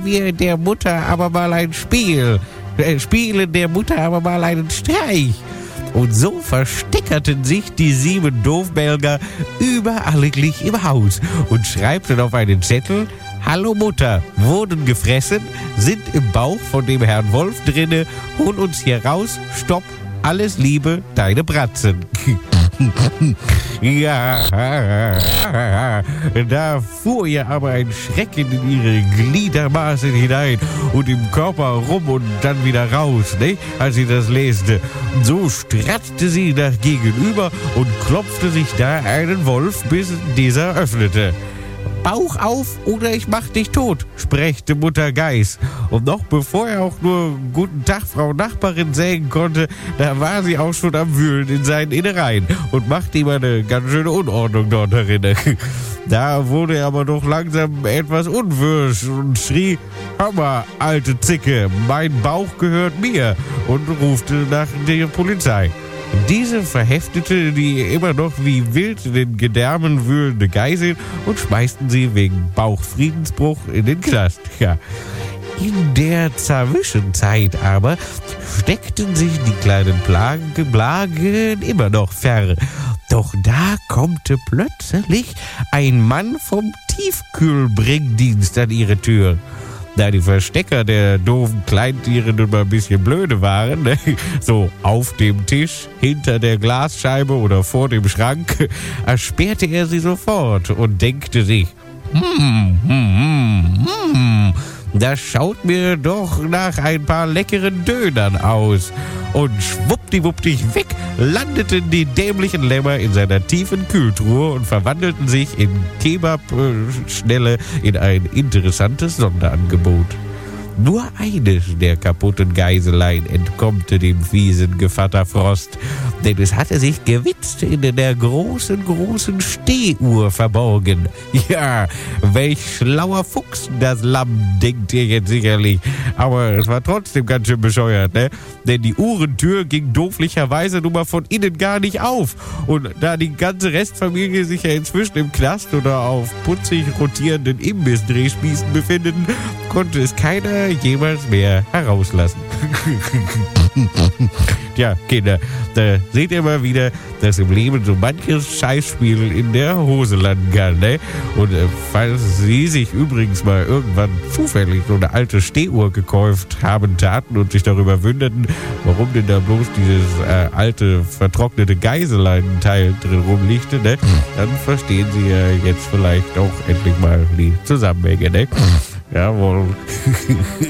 wir der Mutter aber mal ein Spiel. Spielen der Mutter aber mal einen Streich. Und so versteckerten sich die 7 Doofbelger überalliglich im Haus und schreibten auf einen Zettel: Hallo Mutter, wurden gefressen, sind im Bauch von dem Herrn Wolf drinne, hol uns hier raus, stopp, alles Liebe, deine Bratzen. Ja, da fuhr ihr aber ein Schrecken in ihre Gliedermaßen hinein und im Körper rum und dann wieder raus, ne? Als sie das leste. So stratzte sie nach gegenüber und klopfte sich da einen Wolf, bis dieser öffnete. Bauch auf oder ich mach dich tot, sprächte Mutter Geiß. Und noch bevor er auch nur Guten Tag, Frau Nachbarin sägen konnte, da war sie auch schon am Wühlen in seinen Innereien und machte ihm eine ganz schöne Unordnung dort darin. Da wurde er aber doch langsam etwas unwirsch und schrie: Hör mal, alte Zicke, mein Bauch gehört mir, und rufte nach der Polizei. Diese verheftete die immer noch wie wild in den Gedärmen wühlende Geißel und schmeißten sie wegen Bauchfriedensbruch in den Knast. Ja. In der Zwischenzeit aber steckten sich die kleinen Plagen immer noch fern. Doch da kommt plötzlich ein Mann vom Tiefkühlbringdienst an ihre Tür. Da die Verstecker der doofen Kleintiere nun mal ein bisschen blöde waren, ne? So auf dem Tisch, hinter der Glasscheibe oder vor dem Schrank, ersperrte er sie sofort und denkte sich: Das schaut mir doch nach ein paar leckeren Dönern aus. Und schwuppdiwuppdig weg landeten die dämlichen Lämmer in seiner tiefen Kühltruhe und verwandelten sich in Kebab-Schnelle in ein interessantes Sonderangebot. Nur eines der kaputten Geiselein entkommte dem fiesen Gevatter Frost, denn es hatte sich gewitzt in der großen Stehuhr verborgen. Ja, welch schlauer Fuchs das Lamm, denkt ihr jetzt sicherlich. Aber es war trotzdem ganz schön bescheuert, ne? Denn die Uhrentür ging dooflicherweise nun mal von innen gar nicht auf. Und da die ganze Restfamilie sich ja inzwischen im Knast oder auf putzig rotierenden Imbissdrehspießen befinden, konnte es keiner jemals mehr herauslassen. Tja, Kinder, da seht ihr mal wieder, dass im Leben so manches Scheißspiel in der Hose landen kann, ne? Und falls Sie sich übrigens mal irgendwann zufällig so eine alte Stehuhr gekauft haben taten und sich darüber wunderten, warum denn da bloß dieses alte, vertrocknete Geiselein-Teil drin rumliegt, ne? Dann verstehen Sie ja jetzt vielleicht auch endlich mal die Zusammenhänge, ne? Jawohl.